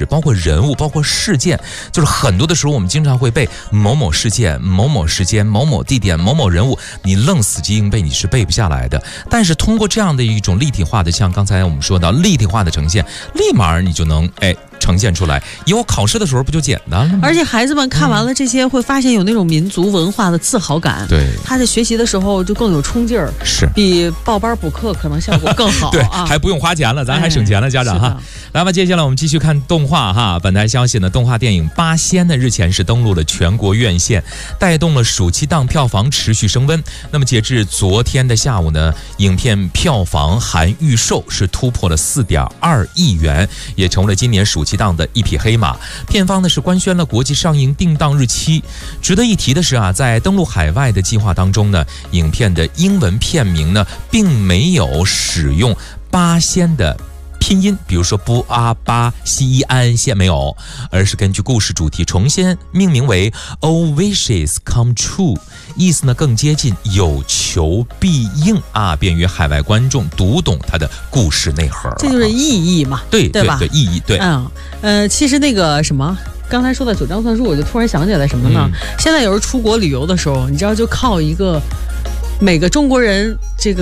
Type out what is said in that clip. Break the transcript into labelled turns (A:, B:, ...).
A: 事，包括人物，包括事件，就是很多的时候我们经常会被某某事件、某某时间、某某地点、某某人物，你愣死记硬背你是背不下来的。但是通过这样的一种立体化的，像刚才我们说到立体化的呈现，立马你就能呈现出来，以后考试的时候不就简单了吗？
B: 而且孩子们看完了这些，会发现有那种民族文化的自豪感。
A: 对，
B: 他在学习的时候就更有冲劲儿，
A: 是
B: 比报班补课可能效果更好。
A: 对，还不用花钱了，咱还省钱了，家长哈。来吧，接下来我们继续看动画哈。本台消息呢，动画电影《八仙》呢日前是登陆了全国院线，带动了暑期档票房持续升温。那么截至昨天的下午呢，影片票房含预售是突破了4.2亿元，也成为了今年暑期档的一匹黑马。片方呢是官宣了国际上映定档日期。值得一提的是啊，在登陆海外的计划当中呢，影片的英文片名呢并没有使用八仙的拼音，比如说布阿巴西伊安县没有，而是根据故事主题重新命名为 All Wishes Come True， 意思呢更接近有求必应啊，便于海外观众读懂它的故事内核。
B: 这就是意义嘛，
A: 对
B: 吧？
A: 对，意义对。
B: 其实那个什么。刚才说到九章算术，我就突然想起来什么呢？现在有时候出国旅游的时候，你知道就靠一个每个中国人这个